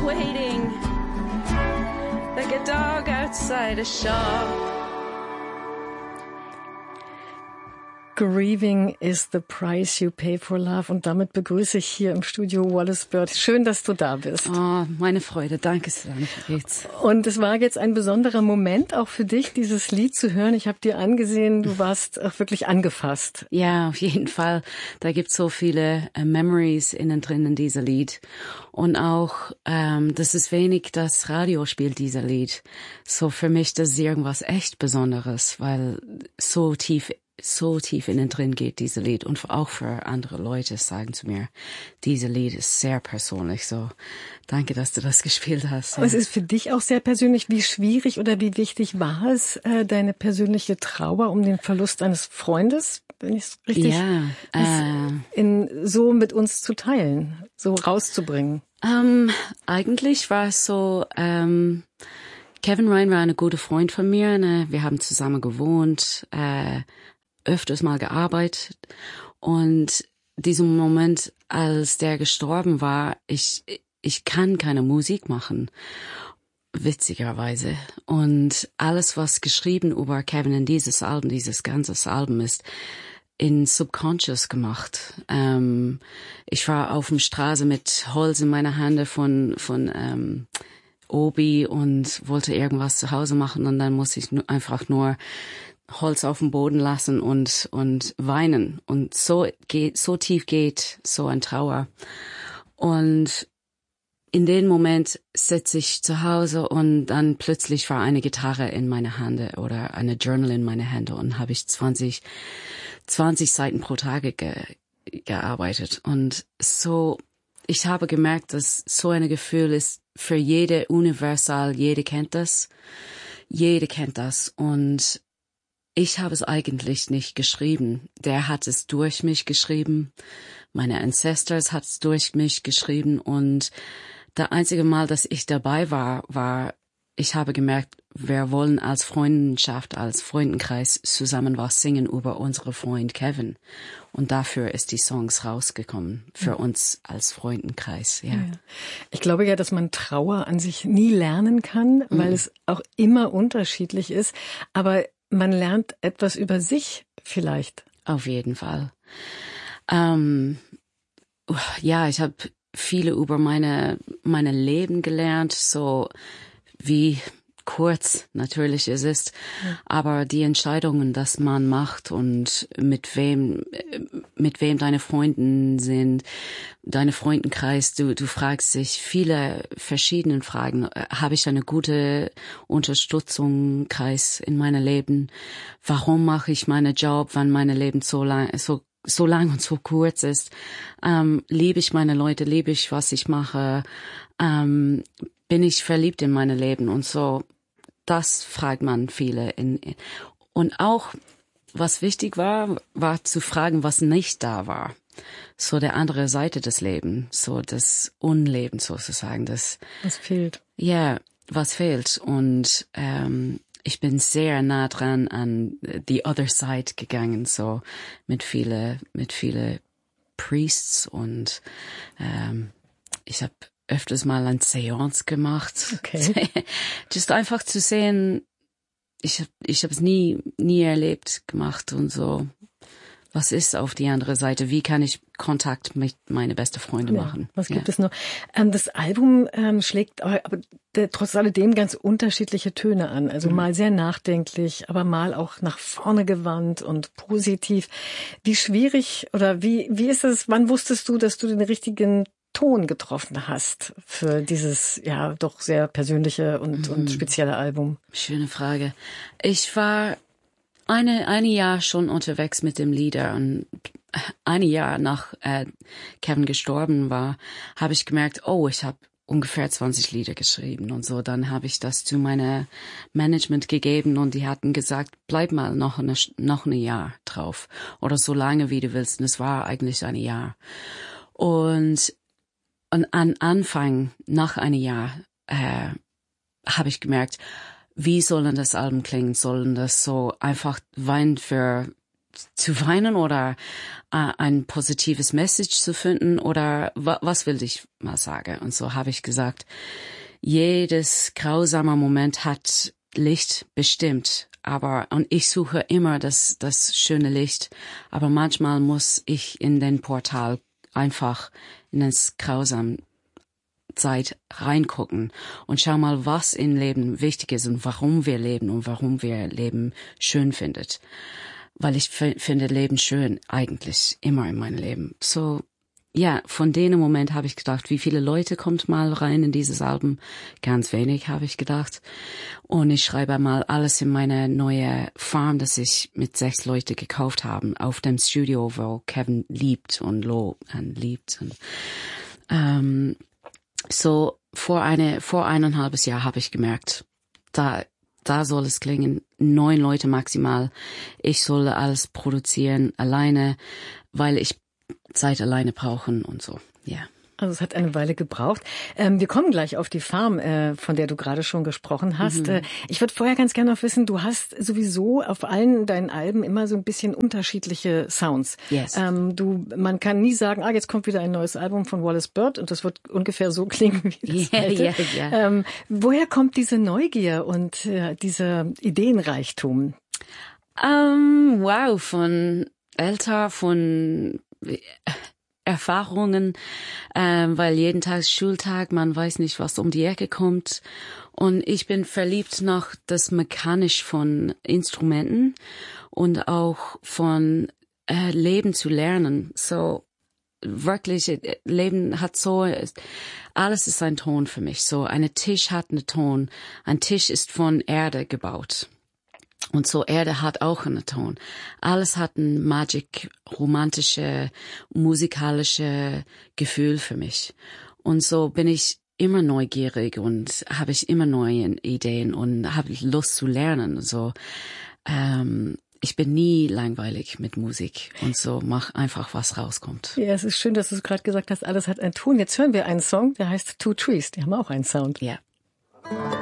waiting like a dog outside a shop. Grieving is the price you pay for love. Und damit begrüße ich hier im Studio Wallis Bird. Schön, dass du da bist. Oh, meine Freude. Danke sehr. Jetzt. Und es war jetzt ein besonderer Moment auch für dich, dieses Lied zu hören. Ich habe dir angesehen, du warst auch wirklich angefasst. Ja, auf jeden Fall. Da gibt's so viele Memories innen drin in diesem Lied. Und auch, das ist wenig, das Radio spielt dieser Lied. So für mich, das ist irgendwas echt Besonderes, weil so tief innen drin geht diese Lied, und auch für andere Leute sagen zu mir, diese Lied ist sehr persönlich, so danke, dass du das gespielt hast. Ja. Es ist für dich auch sehr persönlich. Wie schwierig oder wie wichtig war es, deine persönliche Trauer um den Verlust eines Freundes, wenn ich es richtig so mit uns zu teilen, so rauszubringen? Eigentlich war es so, Kevin Ryan war ein guter Freund von mir, ne? Wir haben zusammen gewohnt, öfters mal gearbeitet, und diesem Moment, als der gestorben war, ich kann keine Musik machen, witzigerweise, und alles, was geschrieben über Kevin in dieses ganze Album ist in Subconscious gemacht. Ich war auf der Straße mit Holz in meiner Hand von Obi und wollte irgendwas zu Hause machen, und dann musste ich einfach nur Holz auf dem Boden lassen und weinen. Und so tief geht so ein Trauer. Und in dem Moment sitze ich zu Hause, und dann plötzlich war eine Gitarre in meiner Hand oder eine Journal in meiner Hand, und habe ich 20 Seiten pro Tage gearbeitet. Und so, ich habe gemerkt, dass so ein Gefühl ist für jede universal, jede kennt das. Und ich habe es eigentlich nicht geschrieben. Der hat es durch mich geschrieben. Meine Ancestors hat es durch mich geschrieben. Und der einzige Mal, dass ich dabei war, ich habe gemerkt, wir wollen als Freundschaft, als Freundenkreis zusammen was singen über unsere Freund Kevin. Und dafür ist die Songs rausgekommen, für uns als Freundenkreis, ja. Ich glaube ja, dass man Trauer an sich nie lernen kann, weil es auch immer unterschiedlich ist. Aber man lernt etwas über sich vielleicht. Auf jeden Fall. Ja, ich habe viele über meine Leben gelernt, so wie kurz natürlich es ist, aber die Entscheidungen, dass man macht und mit wem deine Freunden sind, deine Freundenkreis, du fragst dich viele verschiedene Fragen. Habe ich eine gute Unterstützungskreis in meinem Leben? Warum mache ich meinen Job, wenn mein Leben so lang und so kurz ist? Liebe ich meine Leute? Liebe ich, was ich mache? Bin ich verliebt in mein Leben? Und so, das fragt man viele. Und auch, was wichtig war zu fragen, was nicht da war. So der andere Seite des Lebens, so das Unleben sozusagen. Was fehlt. Ja, was fehlt. Und ich bin sehr nah dran an the other side gegangen, so mit viele Priests, und ich habe öfters mal eine Seance gemacht. Okay. Just einfach zu sehen, ich habe es nie erlebt gemacht, und so, was ist auf die andere Seite? Wie kann ich Kontakt mit meine beste Freunde machen? Was gibt es noch? Das Album schlägt aber trotz alledem ganz unterschiedliche Töne an. Also mal sehr nachdenklich, aber mal auch nach vorne gewandt und positiv. Wie schwierig oder wie ist es? Wann wusstest du, dass du den richtigen Ton getroffen hast für dieses ja doch sehr persönliche und spezielle Album? Schöne Frage. Ich war eine Jahr schon unterwegs mit dem Lieder, und ein Jahr nach Kevin gestorben war, habe ich gemerkt, ich habe ungefähr 20 Lieder geschrieben und so. Dann habe ich das zu meiner Management gegeben, und die hatten gesagt, bleib mal noch ein Jahr drauf oder so lange wie du willst. Und es war eigentlich ein Jahr. Und an Anfang, nach einem Jahr, habe ich gemerkt, wie soll denn das Album klingen? Sollen das so einfach Wein für zu weinen oder ein positives Message zu finden oder was will ich mal sagen? Und so habe ich gesagt, jedes grausame Moment hat Licht bestimmt, und ich suche immer das schöne Licht, aber manchmal muss ich in den Portal einfach in das grausame Zeit reingucken und schau mal, was im Leben wichtig ist und warum wir Leben schön findet. Weil ich finde Leben schön eigentlich immer in meinem Leben. So, ja, von dem Moment habe ich gedacht, wie viele Leute kommt mal rein in dieses Album? Ganz wenig, habe ich gedacht. Und ich schreibe mal alles in meine neue Farm, das ich mit 6 Leuten gekauft habe, auf dem Studio, wo Kevin liebt und Lo liebt. Und, so vor 1,5 Jahr habe ich gemerkt, da soll es klingen, 9 Leute maximal. Ich soll alles produzieren alleine, weil ich Zeit alleine brauchen und so, ja. Yeah. Also es hat eine Weile gebraucht. Wir kommen gleich auf die Farm, von der du gerade schon gesprochen hast. Ich würde vorher ganz gerne noch wissen, du hast sowieso auf allen deinen Alben immer so ein bisschen unterschiedliche Sounds. Yes. Man kann nie sagen, jetzt kommt wieder ein neues Album von Wallis Bird und das wird ungefähr so klingen wie das alte. Yeah. Woher kommt diese Neugier und dieser Ideenreichtum? Wow, von Erfahrungen, weil jeden Tag ist Schultag, man weiß nicht, was um die Ecke kommt. Und ich bin verliebt nach das Mechanisch von Instrumenten und auch von Leben zu lernen. So wirklich, Leben hat so, alles ist ein Ton für mich. So, ein Tisch hat einen Ton. Ein Tisch ist von Erde gebaut. Und so Erde hat auch einen Ton. Alles hat ein magic, romantische, musikalische Gefühl für mich. Und so bin ich immer neugierig und habe ich immer neue Ideen und habe Lust zu lernen. So, ich bin nie langweilig mit Musik und so mach einfach, was rauskommt. Ja, es ist schön, dass du es gerade gesagt hast, alles hat einen Ton. Jetzt hören wir einen Song, der heißt Two Trees. Die haben auch einen Sound. Ja.